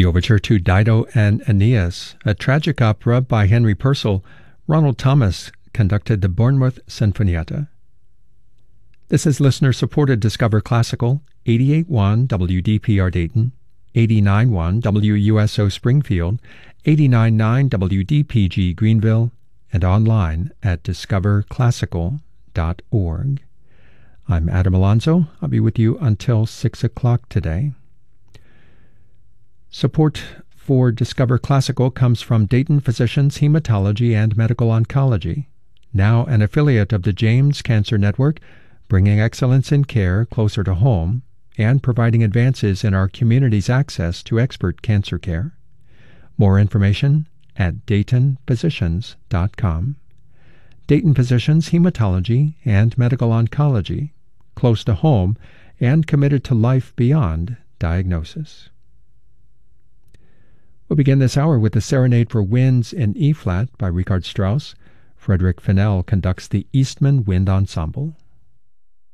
The overture to Dido and Aeneas, a tragic opera by Henry Purcell. Ronald Thomas conducted the Bournemouth Sinfonietta. This is listener-supported Discover Classical, 88.1 WDPR Dayton, 89.1 WUSO Springfield, 89.9 WDPG Greenville, and online at discoverclassical.org. I'm Adam Alonso. I'll be with you until 6 o'clock today. Support for Discover Classical comes from Dayton Physicians Hematology and Medical Oncology, now an affiliate of the James Cancer Network, bringing excellence in care closer to home and providing advances in our community's access to expert cancer care. More information at DaytonPhysicians.com. Dayton Physicians Hematology and Medical Oncology, close to home and committed to life beyond diagnosis. We'll begin this hour with the Serenade for Winds in E-flat by Richard Strauss. Frederick Fennell conducts the Eastman Wind Ensemble.